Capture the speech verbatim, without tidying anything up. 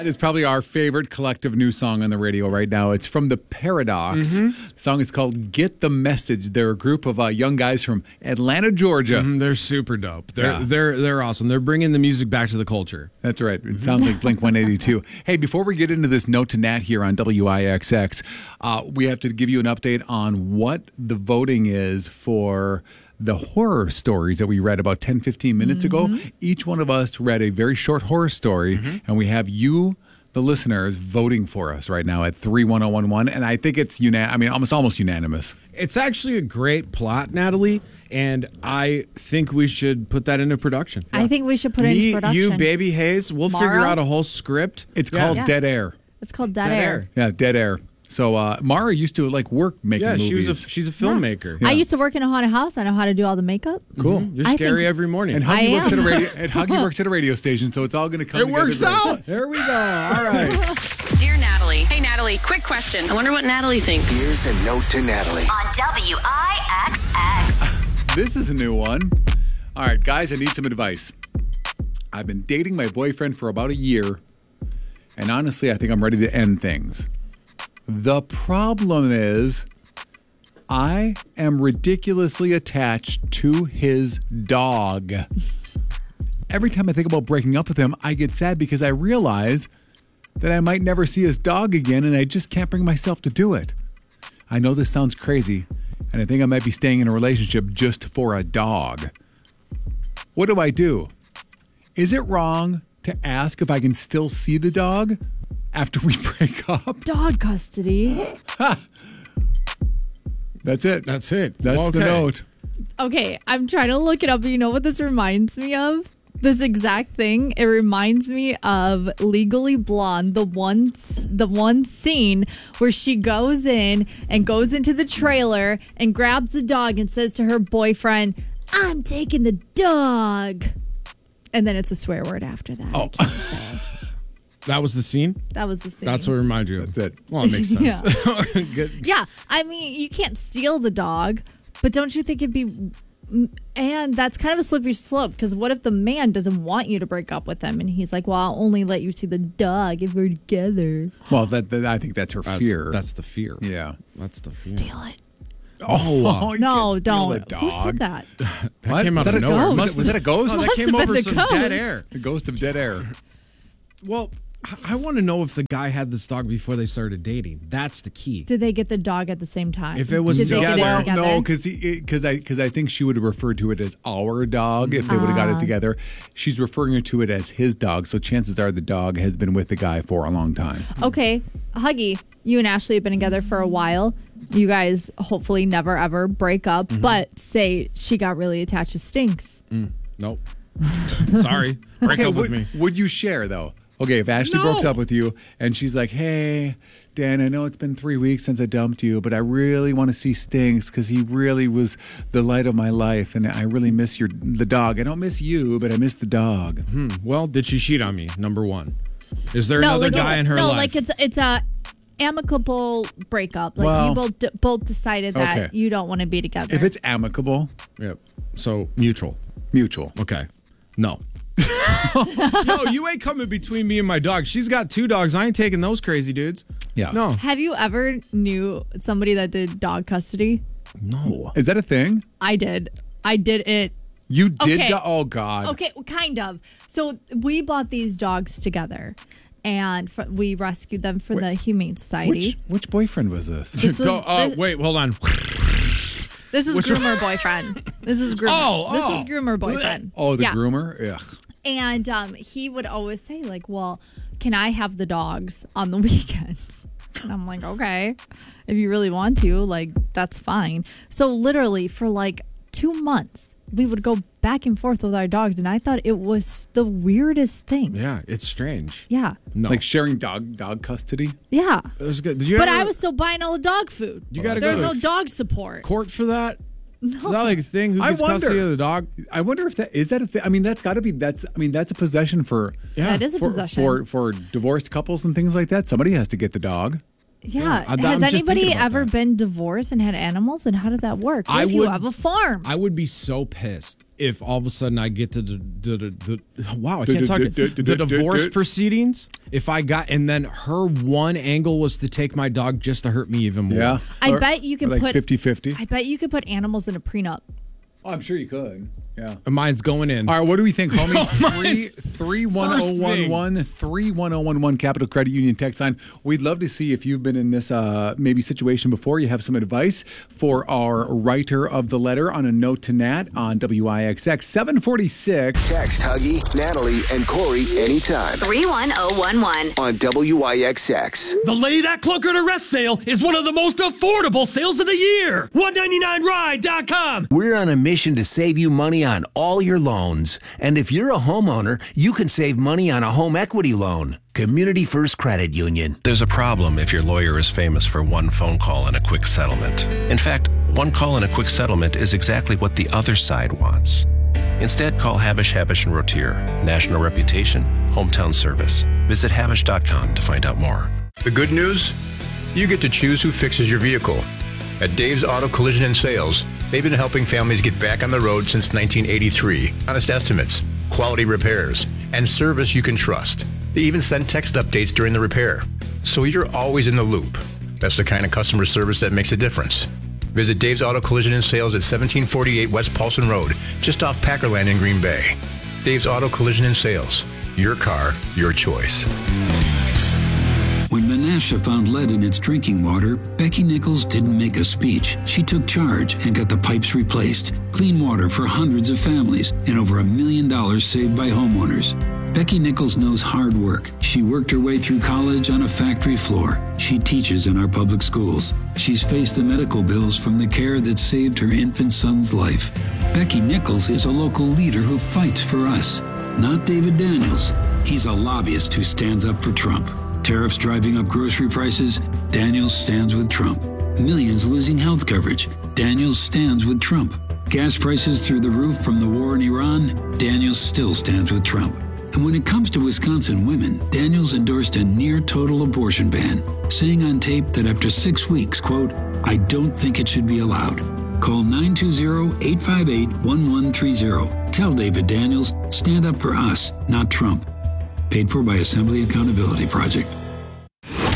That is probably our favorite collective new song on the radio right now. It's from The Paradox. Mm-hmm. The song is called Get the Message. They're a group of uh, young guys from Atlanta, Georgia. Mm-hmm. They're super dope. They're, Yeah. they're, they're awesome. They're bringing the music back to the culture. That's right. It sounds like Blink one eighty-two. Hey, before we get into this note to Nat here on W I X X, uh, we have to give you an update on what the voting is for the horror stories that we read about ten, fifteen minutes mm-hmm. ago. Each one of us read a very short horror story, mm-hmm. and we have you, the listeners, voting for us right now at three one oh one one. And I think it's unan- I mean, almost almost unanimous. It's actually a great plot, Natalie, and I think we should put that into production. I think we should put it Me, into production. you, Baby Hayes, we'll Mara? figure out a whole script. It's Yeah. called Yeah. Dead Air. It's called Dead, Dead Air. Air. Yeah, Dead Air. So uh, Mara used to like work making Yeah, movies. she was a, she's a filmmaker. I used to work in a haunted house. I know how to do all the makeup. Cool. Mhm. You're I scary think- every morning. And I Huggy works am. at a radio. And Huggy works at a radio station, so it's all going to come. It together works great. out. There we go. All right. Dear Natalie. Hey, Natalie, quick question. I wonder what Natalie thinks. Here's a note to Natalie. On W I X X. This is a new one. All right, guys, I need some advice. I've been dating my boyfriend for about a year, and honestly, I think I'm ready to end things. The problem is, I am ridiculously attached to his dog. Every time I think about breaking up with him, I get sad because I realize that I might never see his dog again, and I just can't bring myself to do it. I know this sounds crazy, and I think I might be staying in a relationship just for a dog. What do I do? Is it wrong to ask if I can still see the dog after we break up? Dog custody. That's it. That's it. That's Okay. the note. Okay, I'm trying to look it up. You know what this reminds me of? This exact thing. It reminds me of Legally Blonde, the one, the one scene where she goes in and goes into the trailer and grabs the dog and says to her boyfriend, "I'm taking the dog." And then it's a swear word after that. Oh. I can't say. That was the scene? That was the scene. That's what reminded you of That's it. Well, it makes sense. Good. Yeah, I mean, you can't steal the dog, but don't you think it'd be... And that's kind of a slippery slope, because what if the man doesn't want you to break up with him and he's like, well, I'll only let you see the dog if we're together. Well, that, that I think that's her That's, fear. that's the fear. yeah. That's the fear. Steal it. Oh, wow. you No, can't steal a don't. Who said dog. that? That What? came out Was of that a nowhere. ghost? Must- Was that a ghost? No, that Must came have been over the some ghost. dead air. The ghost of dead air. Well, I, I want to know if the guy had this dog before they started dating. That's the key. Did they get the dog at the same time? If it was Did they get together- it Well, together? no, because because I because I think she would have referred to it as our dog if they would have got Ah. it together. She's referring to it as his dog, so chances are the dog has been with the guy for a long time. Okay, Huggy, you and Ashley have been together for a while. You guys hopefully never ever break up, Mm-hmm. but say she got really attached to Stinks. Nope. Sorry. Break Okay, up would, with me. would you share though? Okay, if Ashley No. breaks up with you and she's like, "Hey, Dan, I know it's been three weeks since I dumped you, but I really want to see Stinks because he really was the light of my life, and I really miss your the dog. I don't miss you, but I miss the dog." Hmm. Well, did she cheat on me? Number one. Is there another like guy in her no, life? like it's it's a amicable breakup. Like Well- you both d- both decided that Okay. you don't want to be together. If it's amicable, Yep. So mutual. mutual. Okay. No. No, you ain't coming between me and my dog. She's got two dogs. I ain't taking those crazy dudes. Yeah. No. Have you ever knew somebody that did dog custody? No. Is that a thing? I did. I did it. You did? Okay. Go- oh God. Okay, kind of. So we bought these dogs together, and fr- we rescued them for the Humane Society. Which which boyfriend was this? This was, Go, uh, this, wait, hold on. this is groomer boyfriend. This is groomer. Oh, this oh. is groomer boyfriend. Oh, the Yeah. groomer. Ugh. And um, he would always say, like, well, can I have the dogs on the weekends? And I'm like, okay, if you really want to, like, that's fine. So literally for like two months, we would go back and forth with our dogs. And I thought it was the weirdest thing. Yeah, it's strange. Yeah. No. Like sharing dog dog custody. Yeah. It was good. Did you But ever I was still buying all the dog food. You gotta There's go no to dog support. court for that? No. Is that like a thing? Who I gets wonder. custody of the dog? I wonder if that is that a thing. I mean, that's got to be. That's. I mean, that's a possession for. Yeah. That is a for, possession. for for divorced couples and things like that. Somebody has to get the dog. yeah. I'm Has just anybody thinking about ever that. been divorced and had animals? And how did that work? What I if you would- have a farm? I would be so pissed. if all of a sudden I get to the, the, the, the wow, I can't talk it. The divorce proceedings, if I got, and then her one angle was to take my dog just to hurt me even more. Yeah. I Or- bet you or could like put fifty-fifty. I bet you could put animals in a prenup. Oh, I'm sure you could. Yeah. Mine's going in. All right, what do we think, homie? Oh, Three three one first zero one one three one zero one one Capital Credit Union text line. We'd love to see if you've been in this uh, maybe situation before. You have some advice for our writer of the letter on a note to Nat on W I X X seven forty-six. Text Huggy, Natalie, and Corey anytime three one zero one one. on W I X X. The Lay That Clunker to Rest sale is one of the most affordable sales of the year. one ninety-nine ride dot com. We're on a mission to save you money on all your loans. And if you're a homeowner, you can save money on a home equity loan. Community First Credit Union. There's a problem if your lawyer is famous for one phone call and a quick settlement. In fact, one call and a quick settlement is exactly what the other side wants. Instead, call Habish, Habish and Rotier. National reputation, hometown service. Visit habish dot com to find out more. The good news? You get to choose who fixes your vehicle. At Dave's Auto Collision and Sales, they've been helping families get back on the road since nineteen eighty-three. Honest estimates, quality repairs, and service you can trust. They even send text updates during the repair, so you're always in the loop. That's the kind of customer service that makes a difference. Visit Dave's Auto Collision and Sales at seventeen forty-eight West Paulson Road, just off Packerland in Green Bay. Dave's Auto Collision and Sales. Your car, your choice. When Menasha found lead in its drinking water, Becky Nichols didn't make a speech. She took charge and got the pipes replaced. Clean water for hundreds of families and over a million dollars saved by homeowners. Becky Nichols knows hard work. She worked her way through college on a factory floor. She teaches in our public schools. She's faced the medical bills from the care that saved her infant son's life. Becky Nichols is a local leader who fights for us, not David Daniels. He's a lobbyist who stands up for Trump. Tariffs driving up grocery prices, Daniels stands with Trump. Millions losing health coverage, Daniels stands with Trump. Gas prices through the roof from the war in Iran, Daniels still stands with Trump. And when it comes to Wisconsin women, Daniels endorsed a near-total abortion ban, saying on tape that after six weeks, quote, "I don't think it should be allowed." Call nine two zero, eight five eight, one one three zero. Tell David Daniels, stand up for us, not Trump. Paid for by Assembly Accountability Project.